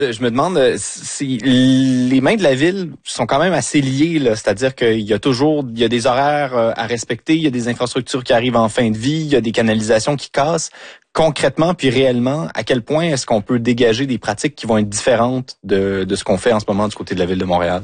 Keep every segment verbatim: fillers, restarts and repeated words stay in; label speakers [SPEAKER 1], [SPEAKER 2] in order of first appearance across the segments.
[SPEAKER 1] Je me demande si les mains de la ville sont quand même assez liées, là. C'est-à-dire qu'il y a toujours, il y a des horaires à respecter, il y a des infrastructures qui arrivent en fin de vie, il y a des canalisations qui cassent. Concrètement puis réellement, à quel point est-ce qu'on peut dégager des pratiques qui vont être différentes de, de ce qu'on fait en ce moment du côté de la ville de Montréal?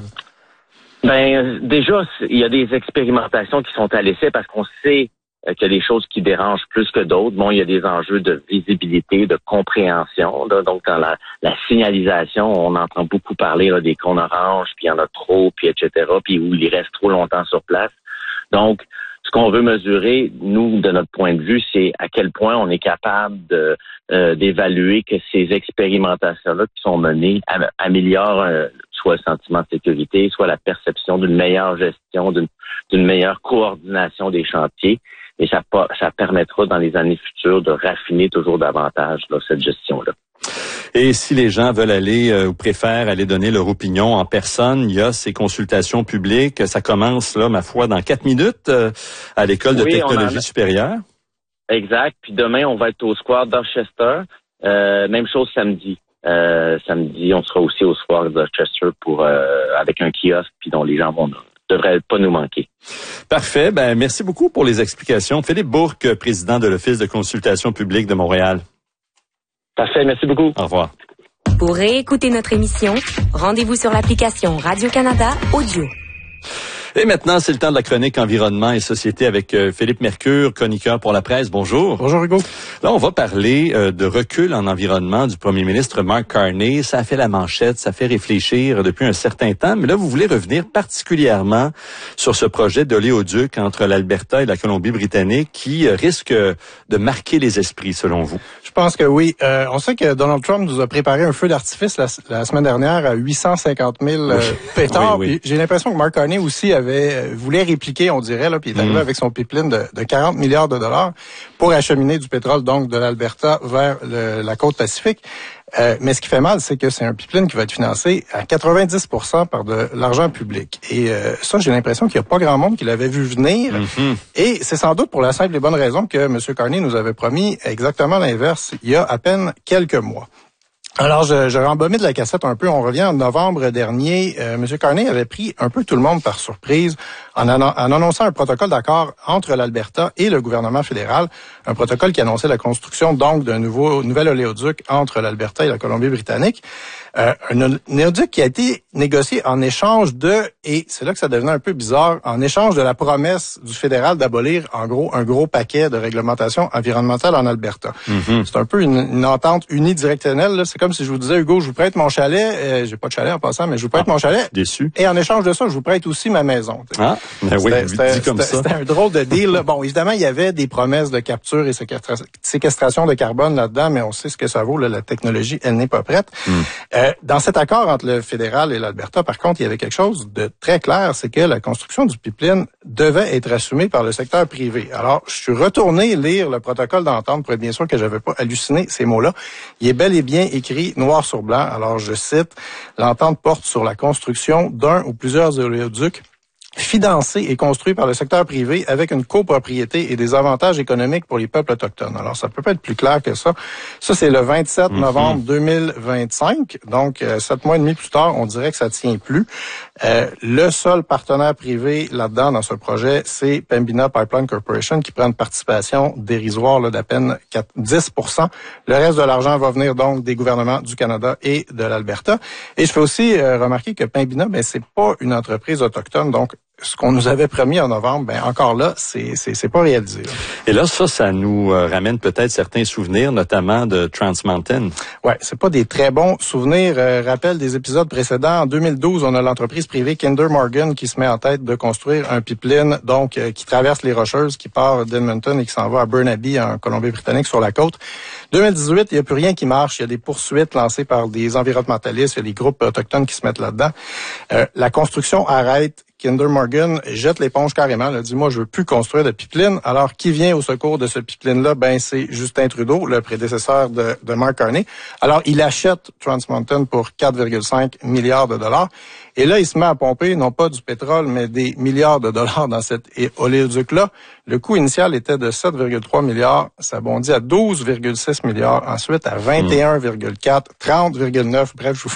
[SPEAKER 2] Ben déjà, il y a des expérimentations qui sont à l'essai parce qu'on sait qu'il y a des choses qui dérangent plus que d'autres. Bon, il y a des enjeux de visibilité, de compréhension. Là. Donc, dans la, la signalisation, on entend beaucoup parler là, des cônes oranges, puis il y en a trop, puis et cetera, puis où il reste trop longtemps sur place. Donc, ce qu'on veut mesurer, nous, de notre point de vue, c'est à quel point on est capable de, euh, d'évaluer que ces expérimentations-là qui sont menées am- améliorent euh, soit le sentiment de sécurité, soit la perception d'une meilleure gestion, d'une, d'une meilleure coordination des chantiers. Et ça, ça permettra dans les années futures de raffiner toujours davantage là, cette gestion-là.
[SPEAKER 3] Et si les gens veulent aller euh, ou préfèrent aller donner leur opinion en personne, il y a ces consultations publiques. Ça commence, là, ma foi, dans quatre minutes euh, à l'École de
[SPEAKER 2] oui,
[SPEAKER 3] technologie
[SPEAKER 2] a...
[SPEAKER 3] supérieure.
[SPEAKER 2] Exact. Puis demain, on va être au Square Dorchester. Euh, même chose samedi. Euh, samedi, on sera aussi au Square Dorchester pour euh, avec un kiosque puis dont les gens vont devraient pas nous manquer.
[SPEAKER 3] Parfait. Ben merci beaucoup pour les explications. Philippe Bourque, président de l'Office de consultation publique de Montréal.
[SPEAKER 2] Parfait. Merci beaucoup.
[SPEAKER 3] Au revoir.
[SPEAKER 4] Pour réécouter notre émission, rendez-vous sur l'application Radio-Canada Audio.
[SPEAKER 3] Et maintenant, c'est le temps de la chronique Environnement et Société avec euh, Philippe Mercure, chroniqueur pour la presse. Bonjour.
[SPEAKER 5] Bonjour Hugo.
[SPEAKER 3] Là, on va parler euh, de recul en environnement du premier ministre Mark Carney. Ça a fait la manchette, ça fait réfléchir depuis un certain temps. Mais là, vous voulez revenir particulièrement sur ce projet d'oléoduc entre l'Alberta et la Colombie-Britannique qui euh, risque de marquer les esprits, selon vous.
[SPEAKER 5] Je pense que oui. Euh, on sait que Donald Trump nous a préparé un feu d'artifice la, la semaine dernière à huit cent cinquante mille euh, pétards.
[SPEAKER 3] Oui, oui.
[SPEAKER 5] J'ai l'impression que Mark Carney aussi avait euh, voulait répliquer, on dirait, là, puis il est arrivé mmh. avec son pipeline de, de quarante milliards de dollars pour acheminer du pétrole donc de l'Alberta vers le, la côte Pacifique. Euh, mais ce qui fait mal, c'est que c'est un pipeline qui va être financé à quatre-vingt-dix pour cent par de l'argent public. Et euh, ça, j'ai l'impression qu'il n'y a pas grand monde qui l'avait vu venir. Mm-hmm. Et c'est sans doute pour la simple et bonne raison que M. Carney nous avait promis exactement l'inverse il y a à peine quelques mois. Alors, je, je rembobine de la cassette un peu. On revient en novembre dernier. Euh, M. Carney avait pris un peu tout le monde par surprise en, annon- en annonçant un protocole d'accord entre l'Alberta et le gouvernement fédéral. Un protocole qui annonçait la construction, donc, d'un nouveau nouvel oléoduc entre l'Alberta et la Colombie-Britannique. Euh, un oléoduc qui a été négocié en échange de, et c'est là que ça devenait un peu bizarre, en échange de la promesse du fédéral d'abolir, en gros, un gros paquet de réglementation environnementale en Alberta. Mm-hmm. C'est un peu une, une entente unidirectionnelle, là. C'est comme si je vous disais, Hugo, je vous prête mon chalet, euh, j'ai pas de chalet en passant, mais je vous prête ah, mon chalet.
[SPEAKER 3] Déçu.
[SPEAKER 5] Et en échange de ça, je vous prête aussi ma maison. T'sais.
[SPEAKER 3] Ah, ben oui,
[SPEAKER 5] c'était,
[SPEAKER 3] dit comme ça.
[SPEAKER 5] C'était un drôle de deal, là. Bon, évidemment, il y avait des promesses de capture et séquestra- séquestration de carbone là-dedans, mais on sait ce que ça vaut, là. La technologie, elle n'est pas prête. Mm. Euh, dans cet accord entre le fédéral et l'Alberta, par contre, il y avait quelque chose de très clair, c'est que la construction du pipeline devait être assumée par le secteur privé. Alors, je suis retourné lire le protocole d'entente pour être bien sûr que j'avais pas halluciné ces mots-là. Il est bel et bien écrit noir sur blanc. Alors, je cite, l'entente porte sur la construction d'un ou plusieurs oléoducs financé et construit par le secteur privé avec une copropriété et des avantages économiques pour les peuples autochtones. Alors, ça peut pas être plus clair que ça. Ça, c'est le vingt-sept mm-hmm. novembre deux mille vingt-cinq. Donc, euh, sept mois et demi plus tard, on dirait que ça tient plus. Euh, le seul partenaire privé là-dedans, dans ce projet, c'est Pembina Pipeline Corporation qui prend une participation dérisoire là, d'à peine dix pour cent. Le reste de l'argent va venir donc des gouvernements du Canada et de l'Alberta. Et je fais aussi euh, remarquer que Pembina, ben, c'est pas une entreprise autochtone, donc ce qu'on nous avait promis en novembre, ben encore là, c'est c'est c'est pas réalisé. Là.
[SPEAKER 3] Et là, ça, ça nous euh, ramène peut-être certains souvenirs, notamment de Trans Mountain.
[SPEAKER 5] Ouais, c'est pas des très bons souvenirs. Euh, rappel des épisodes précédents. En deux mille douze, on a l'entreprise privée Kinder Morgan qui se met en tête de construire un pipeline, donc euh, qui traverse les Rocheuses, qui part d'Edmonton et qui s'en va à Burnaby en Colombie-Britannique sur la côte. deux mille dix-huit, il y a plus rien qui marche. Il y a des poursuites lancées par des environnementalistes, il y a des groupes autochtones qui se mettent là-dedans. Euh, la construction arrête Kinder Morgan jette l'éponge carrément. Elle dit, moi, je veux plus construire de pipeline. Alors, qui vient au secours de ce pipeline-là? Ben, c'est Justin Trudeau, le prédécesseur de, de Mark Carney. Alors, il achète Trans Mountain pour quatre virgule cinq milliards de dollars. Et là, il se met à pomper, non pas du pétrole, mais des milliards de dollars dans cet oléoduc-là. Le coût initial était de sept virgule trois milliards. Ça bondit à douze virgule six milliards. Ensuite, à vingt et un virgule quatre, trente virgule neuf. Bref, je vous